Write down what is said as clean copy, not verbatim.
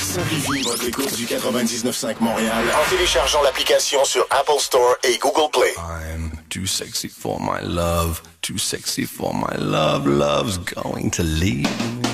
Simplifie votre écoute du 99.5 Montréal en téléchargeant l'application sur Apple Store et Google Play. I'm too sexy for my love, too sexy for my love, love's going to leave me.